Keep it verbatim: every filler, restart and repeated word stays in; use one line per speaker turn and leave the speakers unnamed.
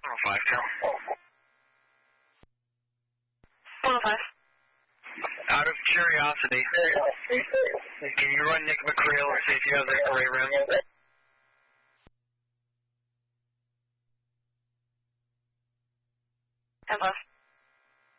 oh five, Cal.
one oh five.
Out of curiosity, can you run Nick McCrail and see if you have the array rounds?
ten five.